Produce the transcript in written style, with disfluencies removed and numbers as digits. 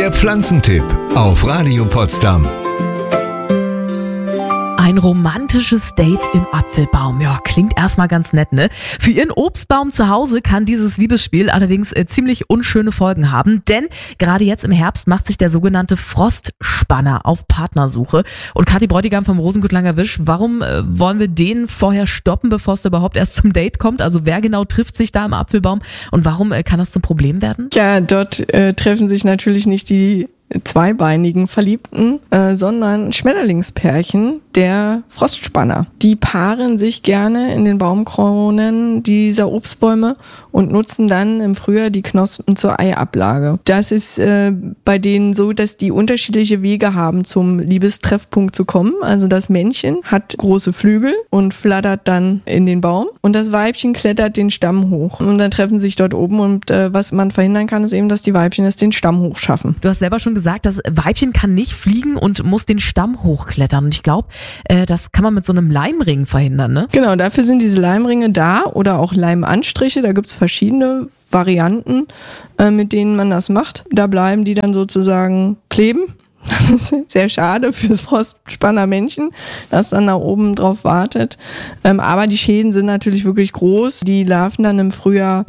Der Pflanzentipp auf Radio Potsdam. Ein romantisches Date im Apfelbaum. Ja, klingt erstmal ganz nett, ne? Für Ihren Obstbaum zu Hause kann dieses Liebesspiel allerdings ziemlich unschöne Folgen haben, denn gerade jetzt im Herbst macht sich der sogenannte Frostspanner auf Partnersuche. Und Kathi Bräutigam vom Rosengut Langerwisch, warum wollen wir den vorher stoppen, bevor es überhaupt erst zum Date kommt? Also wer genau trifft sich da im Apfelbaum und warum kann das zum Problem werden? Ja, dort treffen sich natürlich nicht die zweibeinigen Verliebten, sondern Schmetterlingspärchen, der Frostspanner. Die paaren sich gerne in den Baumkronen dieser Obstbäume und nutzen dann im Frühjahr die Knospen zur Eiablage. Das ist bei denen so, dass die unterschiedliche Wege haben, zum Liebestreffpunkt zu kommen. Also das Männchen hat große Flügel und flattert dann in den Baum und das Weibchen klettert den Stamm hoch. Und dann treffen sie sich dort oben und was man verhindern kann, ist eben, dass die Weibchen es den Stamm hochschaffen. Du hast selber schon gesagt, das Weibchen kann nicht fliegen und muss den Stamm hochklettern. Und ich glaube, das kann man mit so einem Leimring verhindern, ne? Genau, dafür sind diese Leimringe da oder auch Leimanstriche. Da gibt's verschiedene Varianten, mit denen man das macht. Da bleiben die dann sozusagen kleben. Das ist sehr schade fürs Frostspannermännchen, das dann nach oben drauf wartet. Aber die Schäden sind natürlich wirklich groß. Die Larven dann im Frühjahr